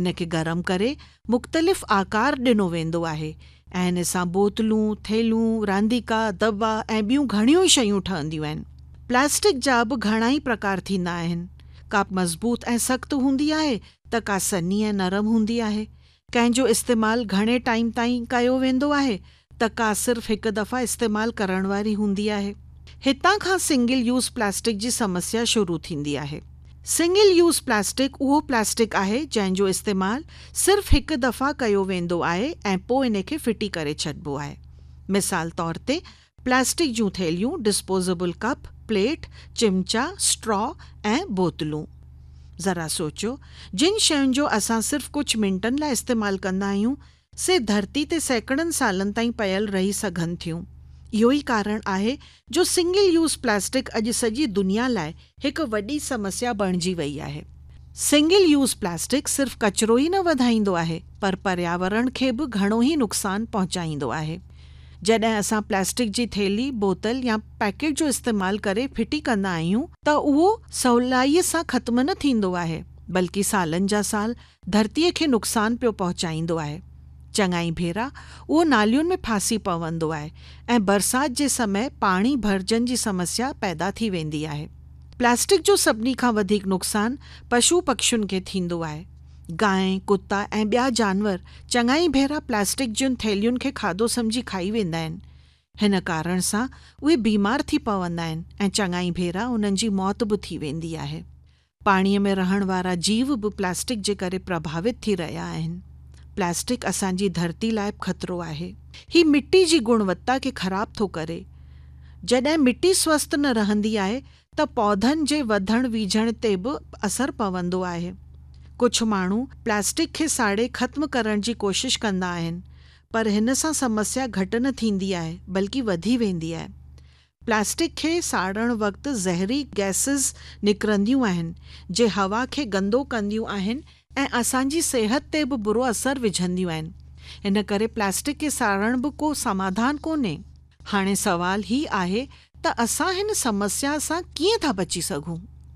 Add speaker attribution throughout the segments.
Speaker 1: हिन खे गरम करे मुख़्तलिफ़ आकार ॾिनो वेंदो आहे ऐं हिन सां बोतलूं, थेलियूं, रांदीका, दॿा ऐं ॿियूं घणियूं ई शयूं ठहंदियूं आहिनि। प्लास्टिक जा बि घणा ई प्रकार थींदा आहिनि। का मज़बूत ऐं सख़्तु हूंदी आहे त का सन्ही ऐं नरम हूंदी आहे। कंहिंजो इस्तेमालु घणे टाइम ताईं कयो वेंदो आहे त का सिर्फ़ु हिकु दफ़ा इस्तेमालु करण वारी हूंदी आहे। हितां खां सिंगल यूज़ प्लास्टिक जी समस्या शुरू थींदी आहे। सिंगल यूज़ प्लास्टिक उहो प्लास्टिक आहे जंहिंजो इस्तेमालु सिर्फ़ु हिकु दफ़ा कयो वेंदो आहे ऐं पोइ इन खे फिटी करे छॾिबो आहे। मिसाल तौर ते प्लास्टिक जूं थेलियूं, डिस्पोजेबल कप, प्लेट, चिमचा, स्ट्रॉ ऐं बोतलूं। ज़रा सोचो, जिन शयुनि जो असां सिर्फ़ु कुझु मिंटनि लाइ इस्तेमालु कंदा आहियूं से धरती ते सैकड़नि सालनि ताईं पयल रही सघनि थियूं। इहो ई कारण आहे जो सिंगल यूज़ प्लास्टिक अॼु सॼी दुनिया लाइ हिकु वॾी समस्या बणिजी वई आहे। सिंगल यूज़ प्लास्टिक सिर्फ़ु कचिरो ई न वधाईंदो आहे पर पर्यावरण खे बि घणो ई नुक़सानु पहुचाईंदो आहे। जॾहिं असां प्लास्टिक जी थेली, बोतल या पैकेट जो इस्तेमालु करे फिटी कंदा आहियूं त उहो सवलाईअ सां ख़त्म न थींदो आहे बल्कि सालनि जा साल धरतीअ खे नुक़सानु पियो पहुचाईंदो आहे। चङा ई भेरा उहो नालियुनि में फासी पवंदो आहे ऐं बरसाति जे समय पाणी भरिजण जी समस्या पैदा थी वेंदी आहे। प्लास्टिक जो सभिनी खां वधीक नुक़सानु पशु पक्षियुनि खे थींदो आहे। गांइ, कुता ऐं ॿिया जानवर चङा ई भेरा प्लास्टिक जूं थेलियुनि खे खाधो सम्झी खाई वेंदा आहिनि। हिन कारण सां उहे बीमार थी पवंदा आहिनि ऐं चङा ई भेरा उन्हनि जी मौत बि थी वेंदी आहे। पाणीअ में रहण वारा जीव बि प्लास्टिक जे करे प्रभावित थी रहिया आहिनि। प्लास्टिक असांजी धरती लाइ ख़तरो आहे। ही मिट्टी जी गुणवत्ता खे ख़राब थो करे। जॾहिं मिट्टी स्वस्थ न रहंदी आहे त पौधनि जे वधण वीझण ते बि असरु पवंदो आहे। कुझु माण्हू प्लास्टिक खे साड़े ख़त्म करण जी कोशिश कंदा आहिनि पर हिन सां समस्या घटि न थींदी आहे बल्कि वधी वेंदी आहे। प्लास्टिक खे साड़ण वक़्तु ज़हरी गैसिस निकिरंदियूं आहिनि जे हवा खे गंदो कंदियूं आहिनि ऐं असांजी सिहत ते बि बुरो असरु विझंदियूं आहिनि। इन करे प्लास्टिक खे साड़ण बि को समाधान कोन्हे। हाणे सवाल ही आहे त असां हिन समस्या सां कीअं था बची सघूं।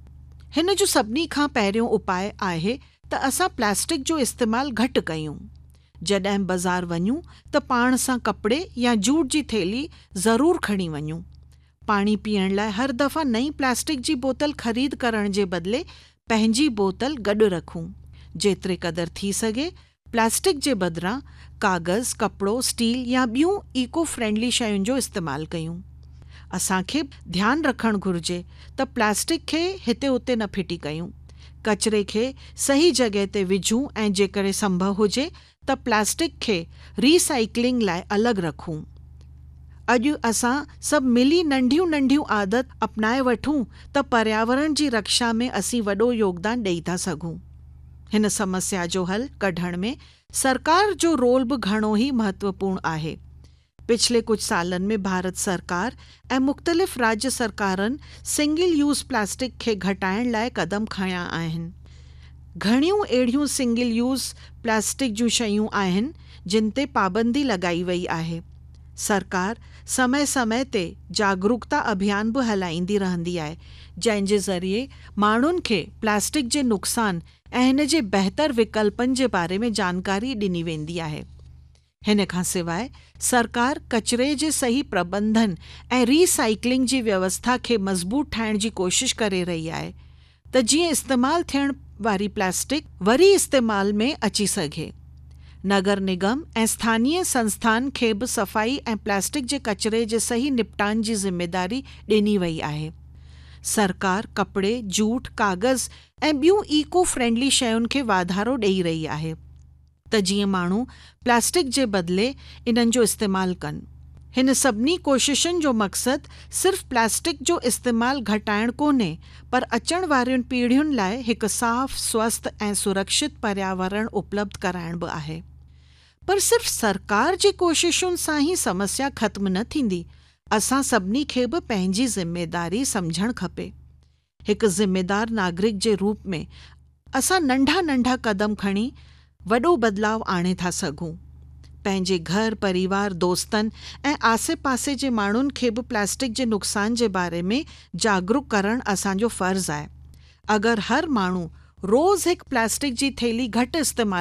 Speaker 1: हिन जो सभिनी खां पहिरियों उपाय आहे त असां प्लास्टिक जो इस्तेमालु घटि कयूं। जॾहिं बाज़ारि वञूं त पाण सां कपिड़े या जूट जी थेली ज़रूरु खणी वञूं। पाणी पीअण लाइ हर दफ़ा नई प्लास्टिक जी बोतल ख़रीद करण जे बदिले पंहिंजी बोतल गॾु रखूं। जेतिरे क़दुरु थी सघे प्लास्टिक जे बदिरां कागज़, कपिड़ो, स्टील या ॿियूं इको फ्रेंडली शयुनि जो इस्तेमालु कयूं। असांखे ध्यानु रखणु घुरिजे त प्लास्टिक खे हिते उते न फिटी कयूं। कचिरे खे सही जॻह ते विझूं ऐं जेकॾहिं संभव हुजे त प्लास्टिक खे रीसाइक्लिंग लाइ अलॻि रखूं। अॼु असां सभु मिली नंढियूं नंढियूं आदत अपनाए वठूं त पर्यावरण जी रक्षा में असीं वॾो योगदान ॾेई था सघूं। हिन समस्या जो हल कढण में सरकार जो रोल बि घणो ई महत्वपूर्ण आहे। पिछले कुझु सालनि में भारत सरकार ऐं मुख़्तलिफ़ राज्य सरकारनि सिंगल यूज़ प्लास्टिक खे घटाइण लाइ क़दम खयां आहिनि। घणियूं अहिड़ियूं सिंगल यूज़ प्लास्टिक जूं शयूं आहिनि जिन ते पाबंदी लॻाई वई आहे। सरकार समय समय ते जागरूकता अभियान बि हलाईंदी रहंदी आहे जंहिंजे ज़रिए माण्हुनि खे प्लास्टिक जे नुक़सान ऐं हिन जे बहितर विकल्पनि जे बारे में जानकारी ॾिनी वेंदी आहे। हिन खां सवाइ सरकार कचिरे जे सही प्रबंधन ऐं रीसाइक्लिंग जी व्यवस्था खे मज़बूत ठाहिण जी कोशिश करे रही आहे त जीअं इस्तेमालु थियण वारी प्लास्टिक वरी इस्तेमाल में अची सघे। नगर निगम ऐं स्थानीय संस्थान खे बि सफ़ाई ऐं प्लास्टिक जे कचिरे जे सही निपटान जी ज़िम्मेदारी ॾिनी वई आहे। सरकार कपिड़े, जूट, कागज़ ऐं ॿियूं इको फ्रेंडली शयुनि खे वाधारो ॾेई रही आहे त जीअं माण्हू प्लास्टिक जे बदिले इन्हनि जो इस्तेमालु कनि। हिन सभिनी कोशिशुनि जो मक़सदु सिर्फ़ु प्लास्टिक जो इस्तेमालु घटाइणु कोन्हे पर अचण वारियुनि पीढ़ियुनि लाइ हिकु साफ़, स्वस्थ ऐं सुरक्षित पर्यावरण उपलब्ध कराइण बि आहे। पर सिर्फ़ु सरकार जी कोशिशुनि सां ई समस्या ख़त्म न थींदी। असां सभिनी खे बि पंहिंजी ज़िम्मेदारी सम्झणु खपे। हिकु ज़िम्मेदार नागरिक जे रूप में असां नंढा नंढा क़दम खणी वॾो बदिलाव आणे था सघूं। पंहिंजे घर, परिवार, दोस्तनि ऐं आसे पासे जे माण्हुनि खे बि प्लास्टिक जे नुक़सान जे बारे में जागरूक करणु असांजो फ़र्ज़ु आहे। अगरि हर माण्हू रोज़ हिकु प्लास्टिक जी थेली घटि इस्तेमालु